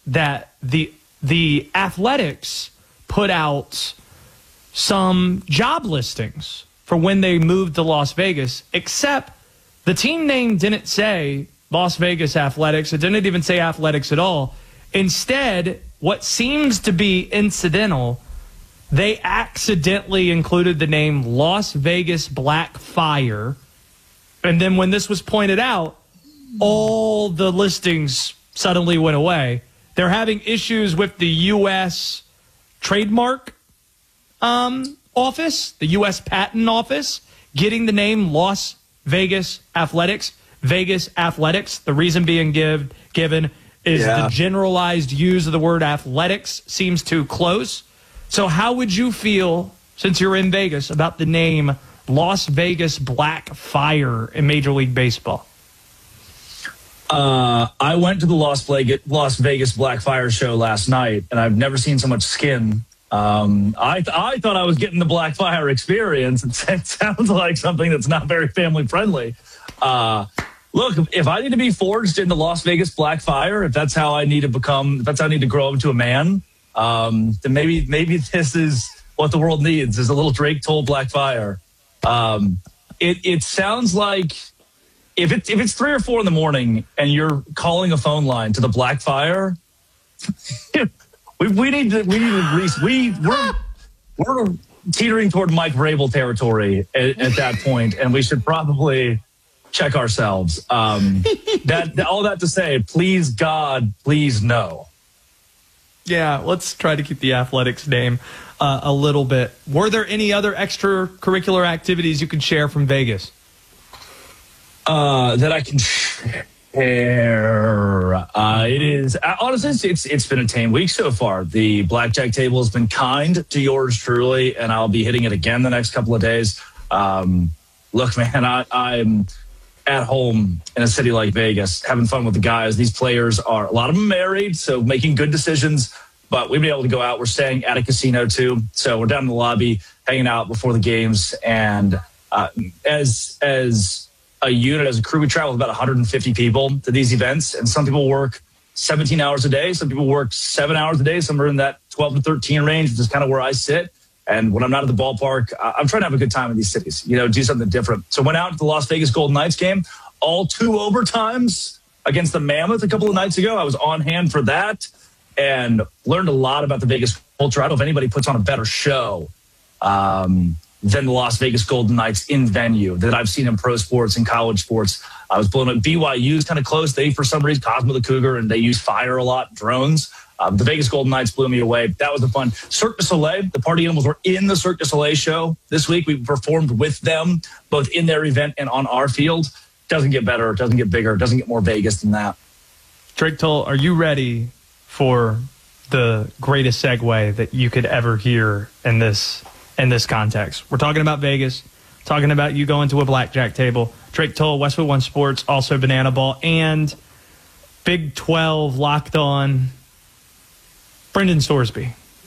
that the Athletics put out some job listings for when they moved to Las Vegas, except the team name didn't say Las Vegas Athletics. It didn't even say Athletics at all. Instead, what seems to be incidental, they accidentally included the name Las Vegas Black Fire. And then when this was pointed out, all the listings suddenly went away. They're having issues with the U.S. trademark office, the U.S. patent office, getting the name Las Vegas Athletics. Vegas Athletics. The reason being given is the generalized use of the word athletics seems too close. So how would you feel, since you're in Vegas, about the name Las Vegas Black Fire in Major League Baseball? I went to the Las Vegas Black Fire show last night, and I've never seen so much skin. I thought I was getting the Black Fire experience. It sounds like something that's not very family friendly. Look, if I need to be forged into Las Vegas Black Fire, if that's how I need to become, if that's how I need to grow into a man, then maybe this is what the world needs, is a little Drake Toll Black Fire. It sounds like if it's 3 or 4 in the morning and you're calling a phone line to the Black Fire, we're teetering toward Mike Vrabel territory at that point, and we should probably check ourselves. All that to say, please God, please no. Yeah, let's try to keep the Athletics name a little bit. Were there any other extracurricular activities you could share from Vegas? That I can share. It is honestly, it's been a tame week so far. The blackjack table has been kind to yours truly, and I'll be hitting it again the next couple of days. Look, man, I'm at home in a city like Vegas, having fun with the guys. These players are, a lot of them married, so making good decisions, but we've been able to go out. We're staying at a casino too. So we're down in the lobby, hanging out before the games. And as a unit, as a crew, we travel with about 150 people to these events. And some people work 17 hours a day. Some people work 7 hours a day. Some are in that 12 to 13 range, which is kind of where I sit. And when I'm not at the ballpark, I'm trying to have a good time in these cities, do something different. So went out to the Las Vegas Golden Knights game, all 2 overtimes against the Mammoth a couple of nights ago. I was on hand for that and learned a lot about the Vegas culture. I don't know if anybody puts on a better show than the Las Vegas Golden Knights in venue that I've seen in pro sports and college sports. I was blown up. BYU's kind of close. They, for some reason, Cosmo the Cougar, and they use fire a lot, drones. The Vegas Golden Knights blew me away. That was fun. Cirque du Soleil, the party animals were in the Cirque du Soleil show this week. We performed with them, both in their event and on our field. Doesn't get better, doesn't get bigger, doesn't get more Vegas than that. Drake Toll, are you ready for the greatest segue that you could ever hear in this context? We're talking about Vegas, talking about you going to a blackjack table. Drake Toll, Westwood One Sports, also Banana Ball, and Big 12 Locked On, Brendan Sorsby.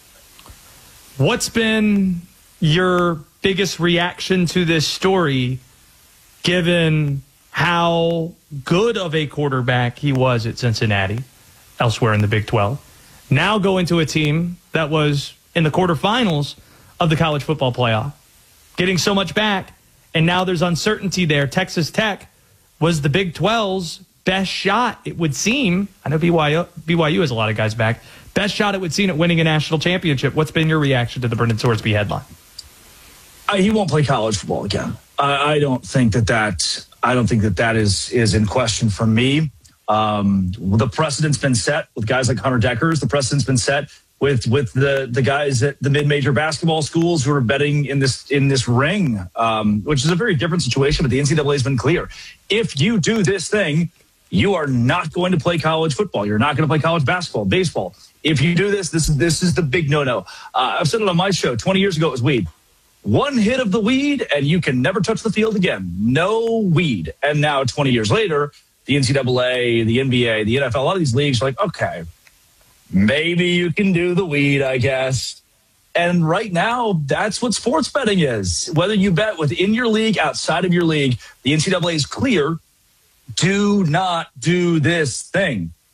What's been your biggest reaction to this story, given how good of a quarterback he was at Cincinnati, elsewhere in the Big 12? Now going to a team that was in the quarterfinals of the college football playoff, getting so much back, and now there's uncertainty there. Texas Tech was the Big 12's best shot, it would seem. I know BYU has a lot of guys back. Best shot it would seem at winning a national championship. What's been your reaction to the Brendan Sorsby headline? He won't play college football again. I don't think that is in question for me. The precedent's been set with guys like Hunter Deckers. The precedent's been set with the guys at the mid-major basketball schools who are betting in this ring, which is a very different situation. But the NCAA has been clear: if you do this thing, you are not going to play college football. You're not going to play college basketball, baseball. If you do this is the big no-no. I've said it on my show. 20 years ago, it was weed. One hit of the weed, and you can never touch the field again. No weed. And now, 20 years later, the NCAA, the NBA, the NFL, a lot of these leagues are like, okay, maybe you can do the weed, I guess. And right now, that's what sports betting is. Whether you bet within your league, outside of your league, the NCAA is clear. Do not do this thing.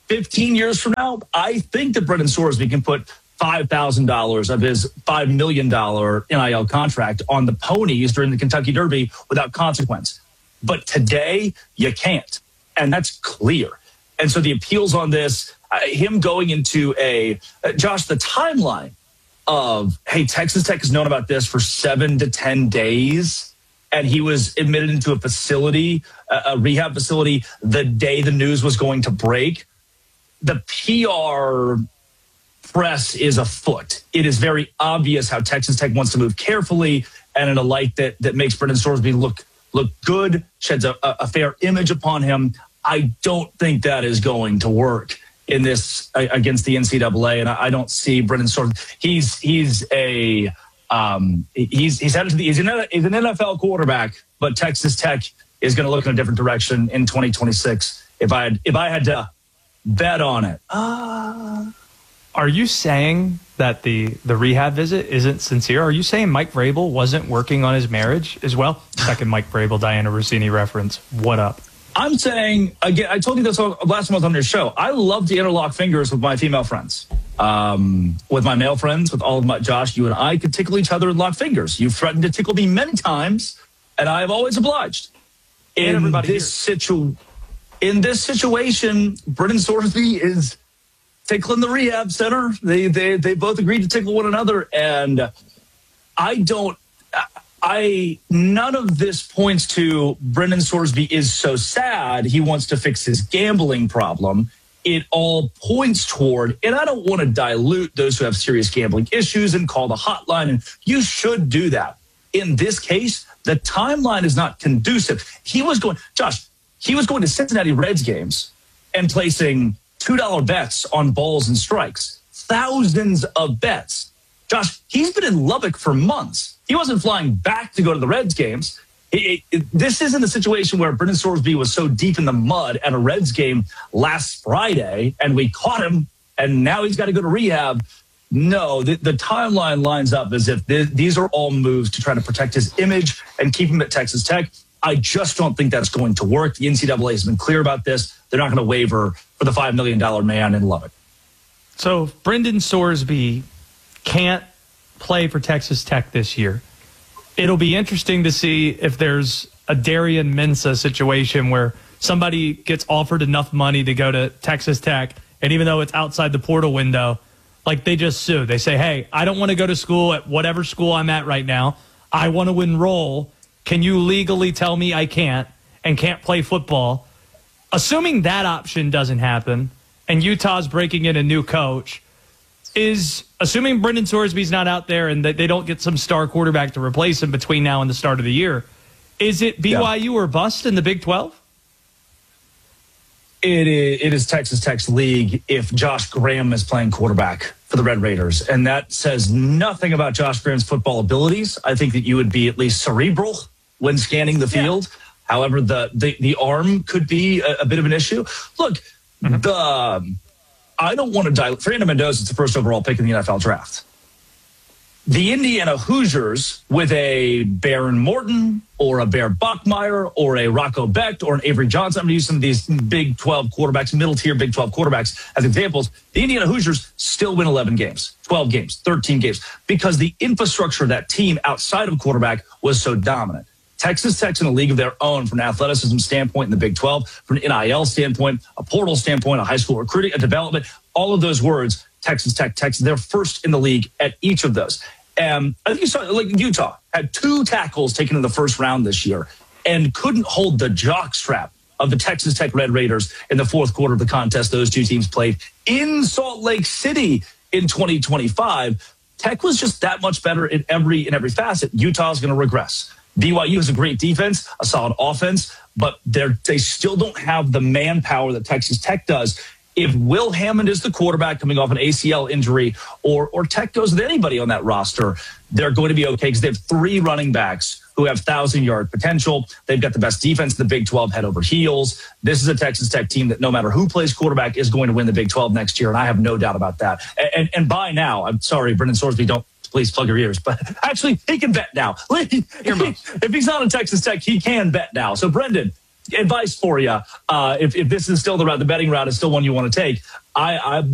15 years from now, I think that Brendan Sorsby can put $5,000 of his $5 million NIL contract on the ponies during the Kentucky Derby without consequence. But today, you can't. And that's clear. And so the appeals on this, him going into Josh, the timeline of, hey, Texas Tech has known about this for 7 to 10 days. And he was admitted into a facility, a rehab facility, the day the news was going to break. The PR press is afoot. It is very obvious how Texas Tech wants to move carefully and in a light that makes Brendan Sorsby look good, sheds a fair image upon him. I don't think that is going to work in this against the NCAA, and I don't see Brendan Sorsby. He's an NFL quarterback, but Texas Tech is going to look in a different direction in 2026. If I had to bet on it. Are you saying that the rehab visit isn't sincere? Are you saying Mike Vrabel wasn't working on his marriage as well? Second Mike Vrabel, Diana Rossini reference. What up? I'm saying, again, I told you this last time I was on your show. I love to interlock fingers with my female friends. With my male friends, with all of my, Josh, you and I could tickle each other and lock fingers. You've threatened to tickle me many times, and I have always obliged. In this situation, Brendan Sorsby is tickling the rehab center. They both agreed to tickle one another, and none of this points to Brendan Sorsby is so sad he wants to fix his gambling problem. It all points toward, and I don't want to dilute those who have serious gambling issues and call the hotline, and you should do that. In this case, the timeline is not conducive. He was going to Cincinnati Reds games and placing $2 bets on balls and strikes. Thousands of bets. Josh, he's been in Lubbock for months. He wasn't flying back to go to the Reds games. This isn't a situation where Brendan Sorsby was so deep in the mud at a Reds game last Friday and we caught him and now he's got to go to rehab. No, the timeline lines up as if these are all moves to try to protect his image and keep him at Texas Tech. I just don't think that's going to work. The NCAA has been clear about this. They're not going to waver for the $5 million man in Lubbock. So if Brendan Sorsby can't play for Texas Tech this year, it'll be interesting to see if there's a Darian Mensah situation where somebody gets offered enough money to go to Texas Tech, and even though it's outside the portal window, like they just sue. They say, hey, I don't want to go to school at whatever school I'm at right now. I want to enroll. Can you legally tell me I can't and can't play football? Assuming that option doesn't happen and Utah's breaking in a new coach, assuming Brendan Sorsby's not out there and that they don't get some star quarterback to replace him between now and the start of the year, is it BYU or bust in the Big 12? It is Texas Tech's league if Josh Graham is playing quarterback for the Red Raiders. And that says nothing about Josh Graham's football abilities. I think that you would be at least cerebral when scanning the field. Yeah. However, the arm could be a bit of an issue. Look, I don't want to dilute. Fernando Mendoza is the first overall pick in the NFL draft. The Indiana Hoosiers with a Baron Morton or a Bear Bachmeier or a Rocco Becht or an Avery Johnson. I'm going to use some of these Big 12 quarterbacks, middle-tier Big 12 quarterbacks as examples. The Indiana Hoosiers still win 11 games, 12 games, 13 games because the infrastructure of that team outside of quarterback was so dominant. Texas Tech's in a league of their own from an athleticism standpoint in the Big 12, from an NIL standpoint, a portal standpoint, a high school recruiting, a development, all of those words, Texas Tech, they're first in the league at each of those. And I think you saw, like Utah had 2 tackles taken in the first round this year and couldn't hold the jockstrap of the Texas Tech Red Raiders in the fourth quarter of the contest those two teams played in Salt Lake City in 2025. Tech was just that much better in every facet. Utah's going to regress. BYU has a great defense, a solid offense, but they still don't have the manpower that Texas Tech does. If Will Hammond is the quarterback coming off an ACL injury or Tech goes with anybody on that roster, they're going to be okay because they have 3 running backs who have 1,000-yard potential. They've got the best defense in the Big 12 head over heels. This is a Texas Tech team that no matter who plays quarterback is going to win the Big 12 next year, and I have no doubt about that. And by now, I'm sorry, Brendan Sorsby, don't please plug your ears, but actually he can bet now. If he's not in Texas Tech, he can bet now. So Brendan, advice for you. If this is still the route, the betting route is still one you want to take.